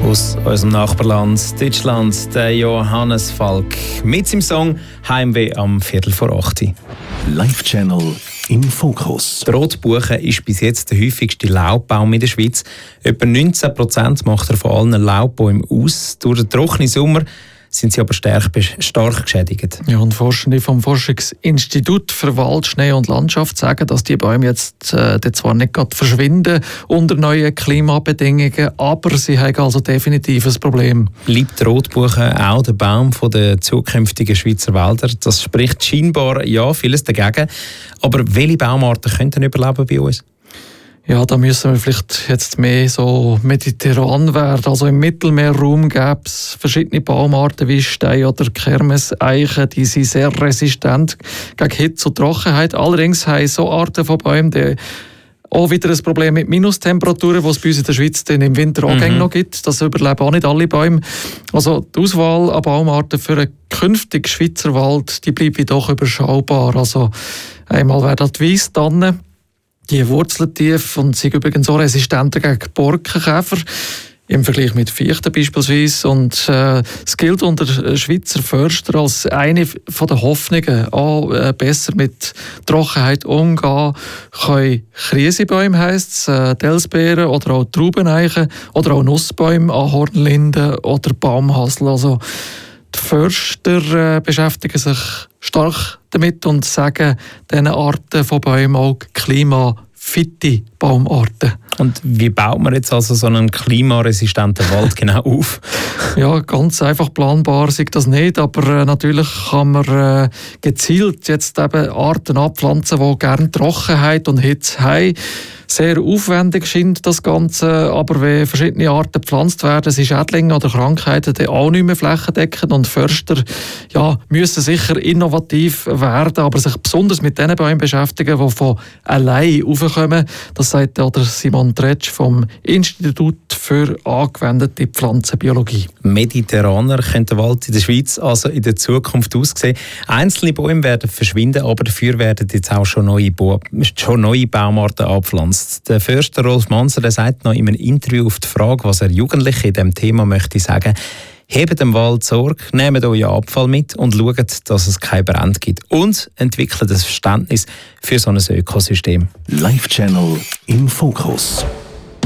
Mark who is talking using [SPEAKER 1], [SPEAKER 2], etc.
[SPEAKER 1] aus unserem Nachbarland Deutschland, der Johannes Falk mit seinem Song «Heimweh» am 7:45.
[SPEAKER 2] Live-Channel im Fokus.
[SPEAKER 1] Der Rotbuche ist bis jetzt der häufigste Laubbaum in der Schweiz. Etwa 19% macht er von allen Laubbäumen aus. Durch den trockenen Sommer sind sie aber stark geschädigt.
[SPEAKER 3] Ja, und Forschende vom Forschungsinstitut für Wald, Schnee und Landschaft sagen, dass die Bäume jetzt zwar nicht gerade verschwinden unter neuen Klimabedingungen, aber sie haben also definitiv ein Problem.
[SPEAKER 1] Bleibt der Rotbuche auch der Baum der zukünftigen Schweizer Wälder? Das spricht scheinbar ja vieles dagegen. Aber welche Baumarten könnten überleben bei uns?
[SPEAKER 3] Ja, da müssen wir vielleicht jetzt mehr so mediterran werden. Also im Mittelmeerraum gäbe es verschiedene Baumarten wie Stein- oder Kermeseichen, die sind sehr resistent gegen Hitze und Trockenheit. Allerdings haben so Arten von Bäumen die auch wieder ein Problem mit Minustemperaturen, die es bei uns in der Schweiz dann im Winter auch noch gibt. Das überleben auch nicht alle Bäume. Also die Auswahl an Baumarten für einen künftigen Schweizer Wald, die bleibt doch überschaubar. Also einmal wäre das die Weisstanne. Die wurzeln tief und sind übrigens auch resistenter gegen Borkenkäfer im Vergleich mit Fichten beispielsweise. Und es gilt unter Schweizer Förster als eine der Hoffnungen, auch besser mit Trockenheit umgehen können. Krisebäume heisst es, Delsbeeren oder auch Traubeneichen oder auch Nussbäume, Ahornlinden oder Baumhassel. Also die Förster beschäftigen sich stark damit und sagen diesen Arten von Bäumen auch klimafitte Baumarten.
[SPEAKER 1] Und wie baut man jetzt also so einen klimaresistenten Wald genau auf?
[SPEAKER 3] Ja, ganz einfach planbar ist das nicht, aber natürlich kann man gezielt jetzt eben Arten anpflanzen, die gerne Trockenheit und Hitze haben. Sehr aufwendig scheint das Ganze, aber wenn verschiedene Arten gepflanzt werden, sind Schädlinge oder Krankheiten dann auch nicht mehr flächendeckend und Förster müssen sicher innovativ werden, aber sich besonders mit den Bäumen beschäftigen, die von allein raufkommen. Das sagt der Simon Tretsch vom Institut für angewendete Pflanzenbiologie.
[SPEAKER 1] Mediterraner könnte der Wald in der Schweiz also in der Zukunft aussehen. Einzelne Bäume werden verschwinden, aber dafür werden jetzt auch schon neue Baumarten angepflanzt. Der Förster Rolf Manser, der sagt noch in einem Interview auf die Frage, was er Jugendlichen in diesem Thema möchte sagen: Hebt dem Wald Sorge, nehmt euren Abfall mit und schaut, dass es keinen Brand gibt. Und entwickelt ein Verständnis für so ein Ökosystem.
[SPEAKER 2] Live-Channel im Fokus.